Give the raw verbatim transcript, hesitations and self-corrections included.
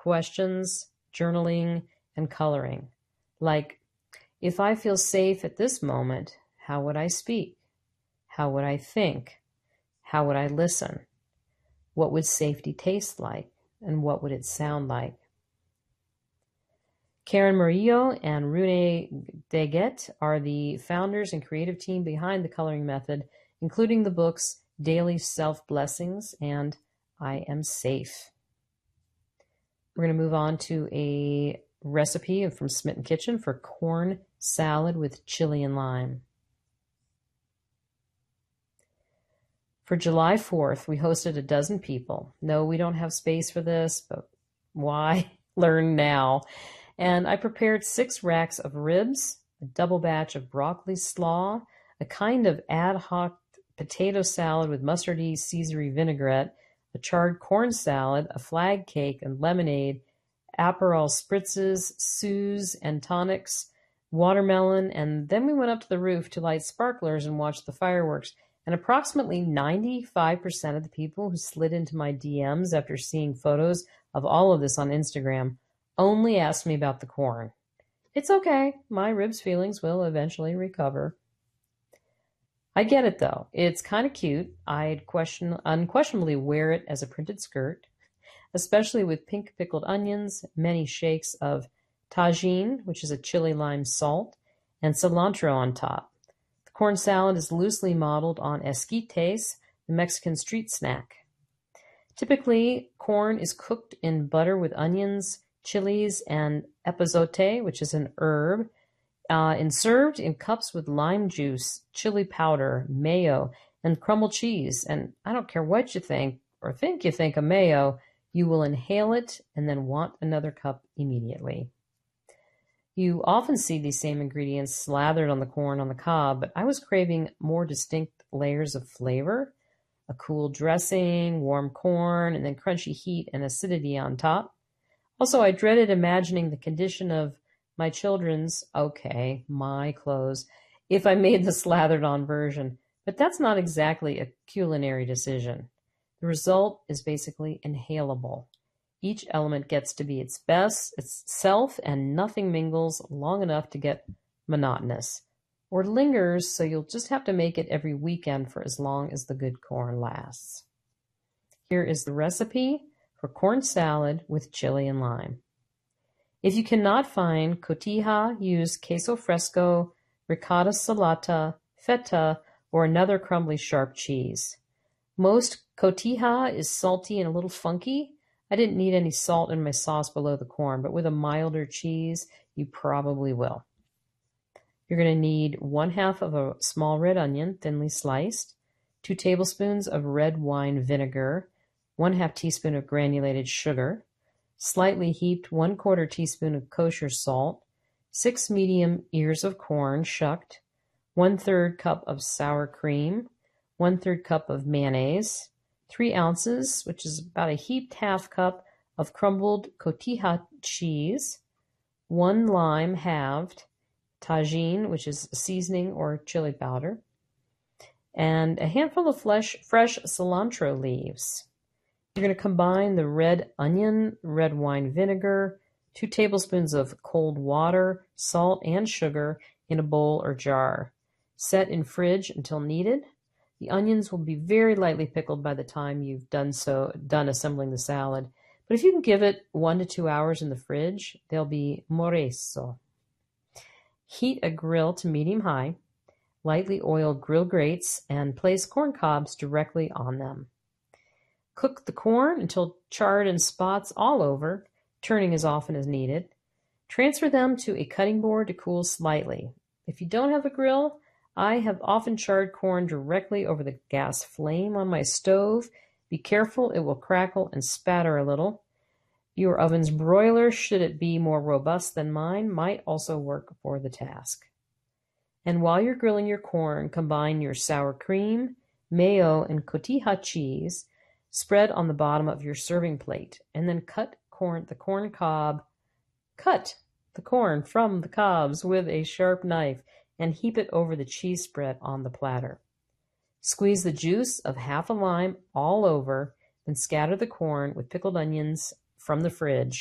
questions, journaling, and coloring. Like, if I feel safe at this moment, how would I speak? How would I think? How would I listen? What would safety taste like? And what would it sound like? Karen Murillo and Rune Deget are the founders and creative team behind the coloring method, including the books Daily Self-Blessings and I Am Safe. We're going to move on to a recipe from Smitten Kitchen for corn salad with chili and lime. For July fourth, we hosted a dozen people. No, we don't have space for this, but why? Learn now. And I prepared six racks of ribs, a double batch of broccoli slaw, a kind of ad hoc potato salad with mustardy Caesar vinaigrette, a charred corn salad, a flag cake and lemonade, Aperol spritzes, soused and tonics, watermelon, and then we went up to the roof to light sparklers and watch the fireworks. And approximately ninety-five percent of the people who slid into my D Ms after seeing photos of all of this on Instagram only asked me about the corn. It's okay. My ribs feelings will eventually recover. I get it, though. It's kind of cute. I'd question, unquestionably wear it as a printed skirt, especially with pink pickled onions, many shakes of tagine, which is a chili lime salt, and cilantro on top. The corn salad is loosely modeled on esquites, the Mexican street snack. Typically, corn is cooked in butter with onions, chilies, and epazote, which is an herb, uh, and served in cups with lime juice, chili powder, mayo, and crumbled cheese. And I don't care what you think or think you think of mayo, you will inhale it and then want another cup immediately. You often see these same ingredients slathered on the corn on the cob, but I was craving more distinct layers of flavor, a cool dressing, warm corn, and then crunchy heat and acidity on top. Also, I dreaded imagining the condition of my children's, okay, my clothes, if I made the slathered on version, but that's not exactly a culinary decision. The result is basically inhalable. Each element gets to be its best, its self, and nothing mingles long enough to get monotonous, or lingers, so you'll just have to make it every weekend for as long as the good corn lasts. Here is the recipe for corn salad with chili and lime. If you cannot find cotija, use queso fresco, ricotta salata, feta, or another crumbly sharp cheese. Most cotija is salty and a little funky. I didn't need any salt in my sauce below the corn, but with a milder cheese, you probably will. You're going to need one half of a small red onion, thinly sliced, two tablespoons of red wine vinegar, one half teaspoon of granulated sugar, slightly heaped one quarter teaspoon of kosher salt, six medium ears of corn shucked, one third cup of sour cream, one third cup of mayonnaise, three ounces, which is about a heaped half cup of crumbled cotija cheese, one lime halved, tagine, which is seasoning or chili powder, and a handful of fresh, fresh cilantro leaves. You're going to combine the red onion, red wine vinegar, two tablespoons of cold water, salt, and sugar in a bowl or jar. Set in fridge until needed. The onions will be very lightly pickled by the time you've done so, done assembling the salad. But if you can give it one to two hours in the fridge, they'll be moreso. Heat a grill to medium-high, lightly oil grill grates, and place corn cobs directly on them. Cook the corn until charred in spots all over, turning as often as needed. Transfer them to a cutting board to cool slightly. If you don't have a grill, I have often charred corn directly over the gas flame on my stove. Be careful, it will crackle and spatter a little. Your oven's broiler, should it be more robust than mine, might also work for the task. And while you're grilling your corn, combine your sour cream, mayo, and cotija cheese. Spread on the bottom of your serving plate, and then cut corn, the corn cob, cut the corn from the cobs with a sharp knife and heap it over the cheese spread on the platter. Squeeze the juice of half a lime all over, then scatter the corn with pickled onions from the fridge